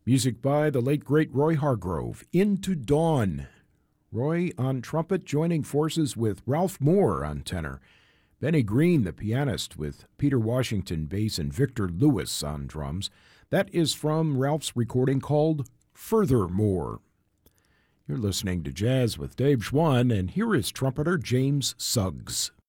Music by the late, great Roy Hargrove, Into Dawn. Roy on trumpet joining forces with Ralph Moore on tenor. Benny Green, the pianist, with Peter Washington bass and Victor Lewis on drums. That is from Ralph's recording called Furthermore. You're listening to Jazz with Dave Schwann, and here is trumpeter James Suggs.